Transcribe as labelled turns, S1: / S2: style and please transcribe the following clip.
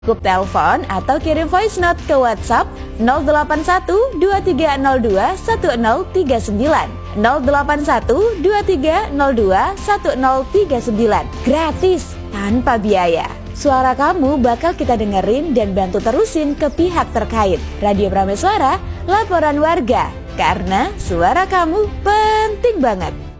S1: Cukup telepon atau kirim voice note ke WhatsApp 081 2302 1039 081 2302 1039. Gratis, tanpa biaya. Suara kamu bakal kita dengerin dan bantu terusin ke pihak terkait. Radio Prameswara, laporan warga. Karena suara kamu penting banget.